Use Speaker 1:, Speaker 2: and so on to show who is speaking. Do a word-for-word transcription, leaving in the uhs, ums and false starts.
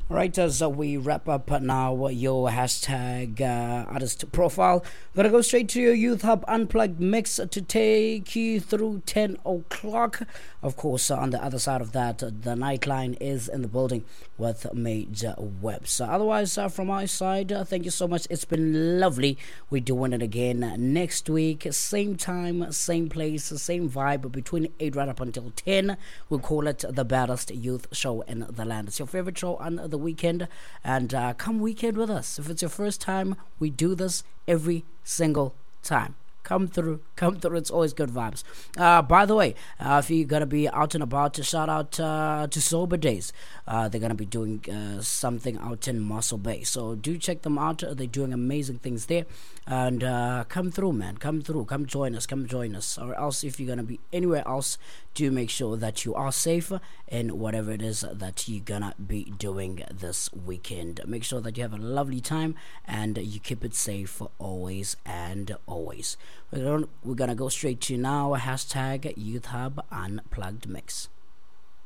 Speaker 1: Right, as uh, we wrap up now your hashtag uh, artist profile, we're gonna go straight to your Youth Hub Unplugged mix to take you through ten o'clock. Of course, uh, on the other side of that, uh, the Nightline is in the building with Major Webs. Uh, otherwise, uh, from my side, uh, thank you so much. It's been lovely. We're doing it again next week, same time, same place, same vibe, between eight right up until ten. We'll call it the baddest youth show in the land. It's your favorite show on the weekend, and uh, come weekend with us. If it's your first time, we do this every single time. Come through, come through. It's always good vibes. Uh, by the way, uh, if you're gonna be out and about, to shout out uh, to Sober Days. Uh, they're gonna be doing uh, something out in Mossel Bay, so do check them out. They're doing amazing things there, and uh, come through, man. Come through. Come join us. Come join us. Or else, if you're gonna be anywhere else, do make sure that you are safe in whatever it is that you're gonna be doing this weekend. Make sure that you have a lovely time and you keep it safe always and always. We're gonna, we're gonna go straight to now hashtag Youth Hub Unplugged Mix.